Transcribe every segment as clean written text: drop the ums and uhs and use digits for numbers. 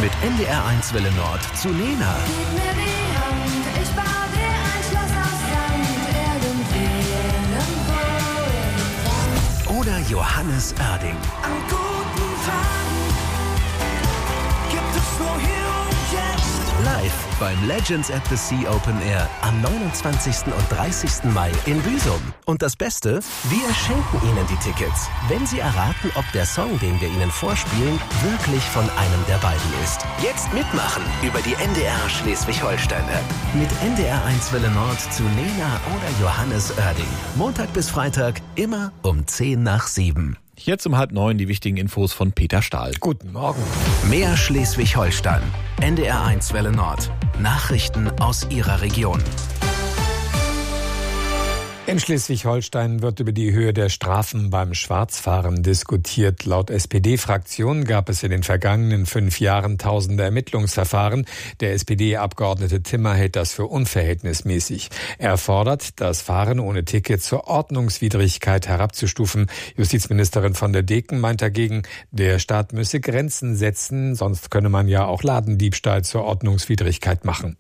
mit NDR1 Welle Nord zu Nena. Gib mir die Hand, ich baue dir ein Schloss aus Sand, irgendwo. Oder Johannes Oerding. An guten Tagen gibt es nur hier und jetzt. Live beim Legends at the Sea Open Air am 29. und 30. Mai in Büsum. Und das Beste, wir schenken Ihnen die Tickets, wenn Sie erraten, ob der Song, den wir Ihnen vorspielen, wirklich von einem der beiden ist. Jetzt mitmachen über die NDR Schleswig-Holstein-App. Mit NDR1 Welle Nord zu Nena oder Johannes Oerding. Montag bis Freitag, immer um 7:10. Jetzt um 8:30 die wichtigen Infos von Peter Stahl. Guten Morgen. Mehr Schleswig-Holstein. NDR1 Welle Nord. Nachrichten aus Ihrer Region. In Schleswig-Holstein wird über die Höhe der Strafen beim Schwarzfahren diskutiert. Laut SPD-Fraktion gab es in den vergangenen 5 Jahren tausende Ermittlungsverfahren. Der SPD-Abgeordnete Timmer hält das für unverhältnismäßig. Er fordert, das Fahren ohne Ticket zur Ordnungswidrigkeit herabzustufen. Justizministerin von der Deken meint dagegen, der Staat müsse Grenzen setzen, sonst könne man ja auch Ladendiebstahl zur Ordnungswidrigkeit machen.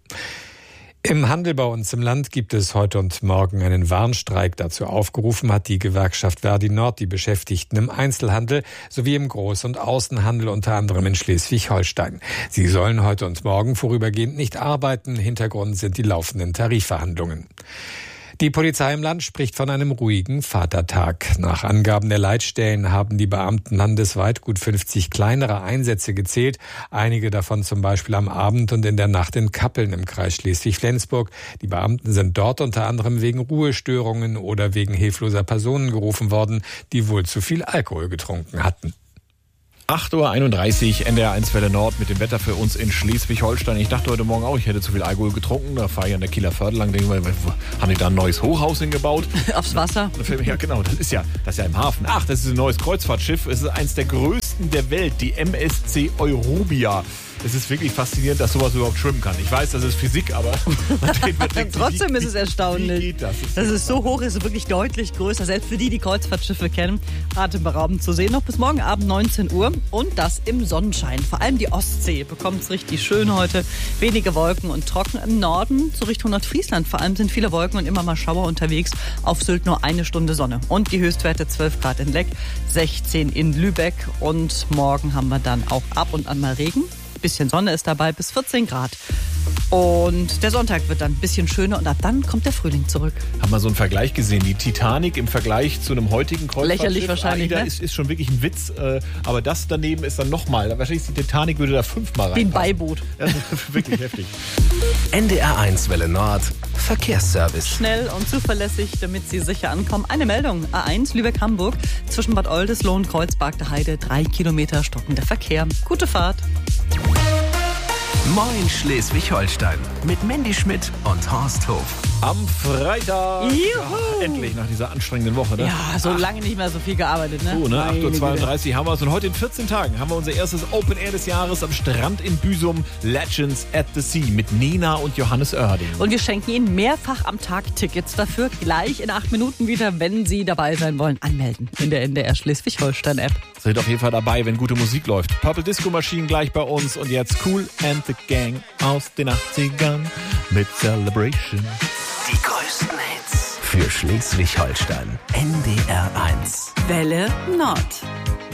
Im Handel bei uns im Land gibt es heute und morgen einen Warnstreik. Dazu aufgerufen hat die Gewerkschaft Verdi Nord die Beschäftigten im Einzelhandel sowie im Groß- und Außenhandel, unter anderem in Schleswig-Holstein. Sie sollen heute und morgen vorübergehend nicht arbeiten. Hintergrund sind die laufenden Tarifverhandlungen. Die Polizei im Land spricht von einem ruhigen Vatertag. Nach Angaben der Leitstellen haben die Beamten landesweit gut 50 kleinere Einsätze gezählt. Einige davon zum Beispiel am Abend und in der Nacht in Kappeln im Kreis Schleswig-Flensburg. Die Beamten sind dort unter anderem wegen Ruhestörungen oder wegen hilfloser Personen gerufen worden, die wohl zu viel Alkohol getrunken hatten. 8:31 Uhr, NDR1 Welle Nord mit dem Wetter für uns in Schleswig-Holstein. Ich dachte heute Morgen auch, ich hätte zu viel Alkohol getrunken. Da fahre ich an der Kieler Förde lang, denke ich mal, haben die da ein neues Hochhaus hingebaut? Aufs Wasser? Ja, genau, das ist ja im Hafen. Ach, das ist ein neues Kreuzfahrtschiff. Es ist eins der größten der Welt, die MSC Eurobia. Es ist wirklich faszinierend, dass sowas überhaupt schwimmen kann. Ich weiß, das ist Physik, aber trotzdem ist es erstaunlich. Wie geht das? Das ist so hoch, ist wirklich deutlich größer. Selbst für die Kreuzfahrtschiffe kennen, atemberaubend zu sehen. Noch bis morgen Abend 19 Uhr und das im Sonnenschein. Vor allem die Ostsee bekommt es richtig schön heute. Wenige Wolken und trocken im Norden, so Richtung Nordfriesland. Vor allem sind viele Wolken und immer mal Schauer unterwegs. Auf Sylt nur 1 Stunde Sonne. Und die Höchstwerte 12 Grad in Leck, 16 in Lübeck. Und morgen haben wir dann auch ab und an mal Regen. Bisschen Sonne ist dabei, bis 14 Grad. Und der Sonntag wird dann ein bisschen schöner und ab dann kommt der Frühling zurück. Haben wir so einen Vergleich gesehen, die Titanic im Vergleich zu einem heutigen Kreuzfahrtschiff. Lächerlich wahrscheinlich, AIDA ne? ist schon wirklich ein Witz, aber das daneben ist dann nochmal. Wahrscheinlich die Titanic würde da 5-mal rein. Wie ein Beiboot. Ja, wirklich heftig. NDR1 Welle Nord. Verkehrsservice. Schnell und zuverlässig, damit Sie sicher ankommen. Eine Meldung, A1 Lübeck-Hamburg, zwischen Bad Oldesloe und Kreuzberg-der-Heide, 3 Kilometer stockender Verkehr. Gute Fahrt. Moin Schleswig-Holstein mit Mandy Schmidt und Horst Hof. Am Freitag. Juhu. Endlich nach dieser anstrengenden Woche, ne? Ja, so lange nicht mehr so viel gearbeitet, ne? So, ne? Meine 8:32 Uhr haben wir es. Und heute in 14 Tagen haben wir unser erstes Open Air des Jahres am Strand in Büsum. Legends at the Sea mit Nena und Johannes Oerding. Und wir schenken Ihnen mehrfach am Tag Tickets dafür. Gleich in 8 Minuten wieder, wenn Sie dabei sein wollen, anmelden in der NDR Schleswig-Holstein-App. Seid auf jeden Fall dabei, wenn gute Musik läuft. Purple Disco Machine gleich bei uns. Und jetzt Kool and the Gang aus den 80ern mit Celebration. Die größten Hits für Schleswig-Holstein. NDR1. Welle Nord.